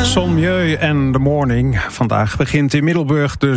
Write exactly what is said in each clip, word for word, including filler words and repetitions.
Son Mieu en The Morning. Vandaag begint in Middelburg de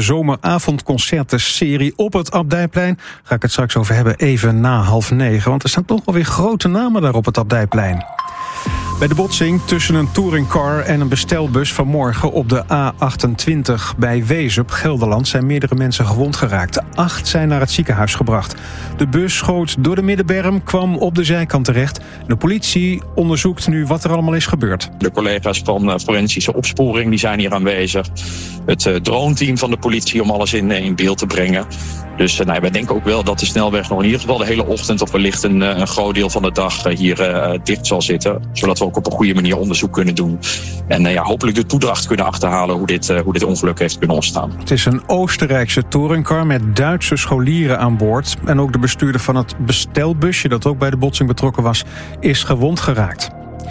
zomeravondconcertenserie op het Abdijplein. Ga ik het straks over hebben, even na half negen. Want er staan toch wel weer grote namen daar op het Abdijplein. Bij de botsing tussen een touringcar en een bestelbus vanmorgen op de A achtentwintig bij Wezep, Gelderland, zijn meerdere mensen gewond geraakt. Acht zijn naar het ziekenhuis gebracht. De bus schoot door de middenberm, kwam op de zijkant terecht. De politie onderzoekt nu wat er allemaal is gebeurd. De collega's van forensische opsporing die zijn hier aanwezig. Het uh, drone-team van de politie om alles in, in beeld te brengen. Dus uh, nou, wij denken ook wel dat de snelweg nog in ieder geval de hele ochtend of wellicht een, een groot deel van de dag uh, hier uh, dicht zal zitten. Zodat we ook op een goede manier onderzoek kunnen doen. En uh, ja, hopelijk de toedracht kunnen achterhalen hoe dit, uh, hoe dit ongeluk heeft kunnen ontstaan. Het is een Oostenrijkse touringcar met Duitse scholieren aan boord. En ook de bestuurder van het bestelbusje dat ook bij de botsing betrokken was, is gewond geraakt.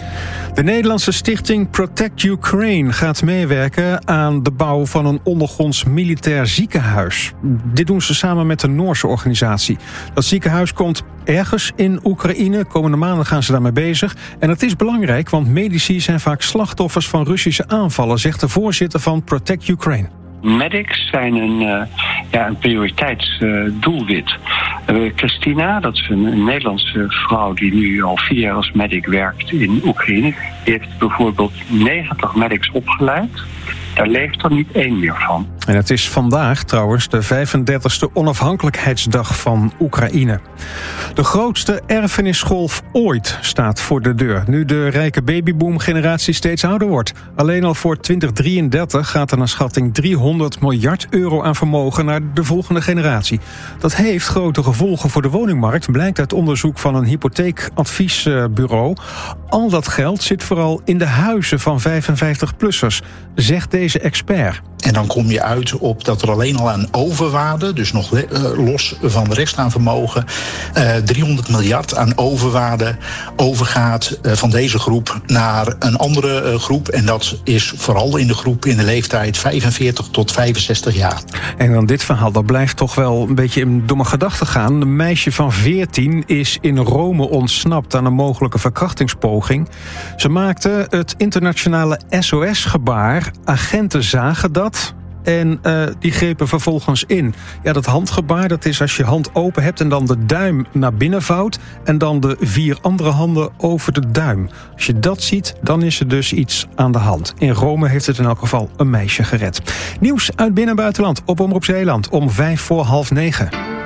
De Nederlandse stichting Protect Ukraine gaat meewerken aan de bouw van een ondergronds militair ziekenhuis. Dit doen ze samen met een Noorse organisatie. Dat ziekenhuis komt ergens in Oekraïne. Komende maanden gaan ze daarmee bezig. En dat is belangrijk, want medici zijn vaak slachtoffers van Russische aanvallen, zegt de voorzitter van Protect Ukraine. Medics zijn een, uh, ja, een prioriteitsdoelwit. Uh, Christina, dat is een, een Nederlandse vrouw die nu al vier jaar als medic werkt in Oekraïne. Die heeft bijvoorbeeld negentig medics opgeleid. Daar leeft er niet één meer van. En het is vandaag trouwens de vijfendertigste onafhankelijkheidsdag van Oekraïne. De grootste erfenisgolf ooit staat voor de deur. Nu de rijke babyboom-generatie steeds ouder wordt. Alleen al voor twintig drieëndertig gaat er naar schatting driehonderd miljard euro aan vermogen naar de volgende generatie. Dat heeft grote gevolgen voor de woningmarkt, blijkt uit onderzoek van een hypotheekadviesbureau. Al dat geld zit vooral in de huizen van vijfenvijftig-plussers, zegt deze expert. En dan kom je uit op dat er alleen al aan overwaarde, dus nog uh, los van de rest aan vermogen, uh, driehonderd miljard aan overwaarde overgaat uh, van deze groep naar een andere uh, groep. En dat is vooral in de groep in de leeftijd vijfenveertig tot vijfenzestig jaar. En dan dit verhaal, dat blijft toch wel een beetje in domme gedachten gaan. Een meisje van veertien is in Rome ontsnapt aan een mogelijke verkrachtingspoging. Ze maakte het internationale S O S-gebaar. Agenten zagen dat. En uh, die grepen vervolgens in. Ja, dat handgebaar, dat is als je hand open hebt en dan de duim naar binnen vouwt en dan de vier andere handen over de duim. Als je dat ziet, dan is er dus iets aan de hand. In Rome heeft het in elk geval een meisje gered. Nieuws uit binnen- en buitenland op Omroep Zeeland om vijf voor half negen.